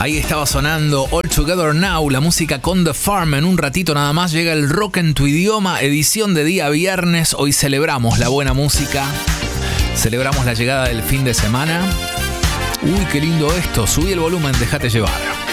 Ahí estaba sonando All Together Now, la música con The Farm. En un ratito nada más llega el Rock en tu idioma, edición de día viernes. Hoy celebramos la buena música, celebramos la llegada del fin de semana. Uy, qué lindo esto. Subí el volumen, déjate llevar.